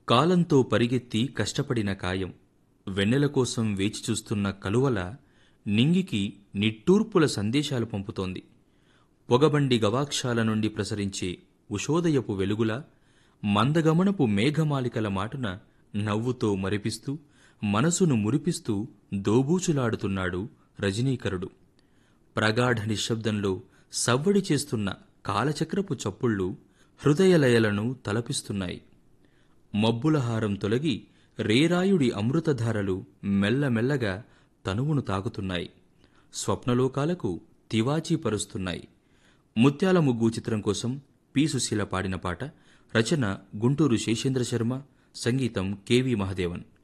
కాలంతో పరిగెత్తి కష్టపడిన కాయం వెన్నెల కోసం వేచి చూస్తున్న కలువల నింగికి నిట్టూర్పుల సందేశాలు పంపుతోంది. పొగబండి గవాక్షాల నుండి ప్రసరించే ఉషోదయపు వెలుగుల మందగమనపు మేఘమాలికల మాటున నవ్వుతో మరిపిస్తూ మనసును మురిపిస్తూ దోబూచులాడుతున్నాడు రజనీకరుడు. ప్రగాఢ నిశ్శబ్దంలో సవ్వడి చేస్తున్న కాలచక్రపు చప్పుళ్ళు హృదయలయలను తలపిస్తున్నాయి. మబ్బులహారం తొలగి రేరాయుడి అమృతధారలు మెల్లమెల్లగా తనువును తాకుతున్నాయి. స్వప్నలోకాలకు తివాచీ పరుస్తున్నాయి. ముత్యాల ముగ్గు చిత్రం కోసం పి. సుశీల పాడిన పాట. రచన గుంటూరు శేషేంద్ర శర్మ, సంగీతం కెవి మహదేవన్.